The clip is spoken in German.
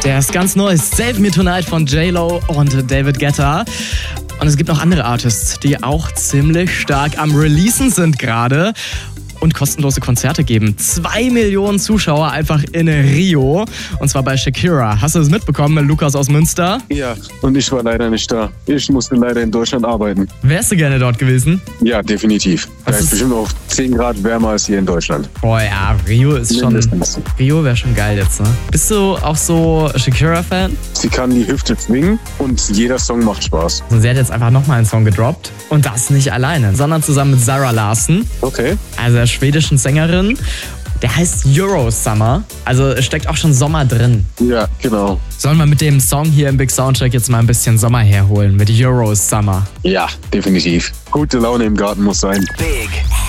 Der ist ganz neu. Save Me Tonight von J-Lo und David Guetta. Und es gibt noch andere Artists, die auch ziemlich stark am Releasen sind gerade und kostenlose Konzerte geben. 2 Millionen Zuschauer einfach in Rio. Und zwar bei Shakira. Hast du das mitbekommen, Lukas aus Münster? Ja, und ich war leider nicht da. Ich musste leider in Deutschland arbeiten. Wärst du gerne dort gewesen? Ja, definitiv. Da ist bestimmt auch 10 Grad wärmer als hier in Deutschland. Boah, ja, Rio ist schon... Rio wäre schon geil jetzt, ne? Bist du auch so Shakira-Fan? Sie kann die Hüfte schwingen und jeder Song macht Spaß. Sie hat jetzt einfach nochmal einen Song gedroppt. Und das nicht alleine, sondern zusammen mit Zara Larsson. Okay. Also der schwedischen Sängerin. Der heißt Euro Summer. Also es steckt auch schon Sommer drin. Ja, genau. Sollen wir mit dem Song hier im Big Soundcheck jetzt mal ein bisschen Sommer herholen? Mit Euro Summer. Ja, definitiv. Gute Laune im Garten muss sein. Big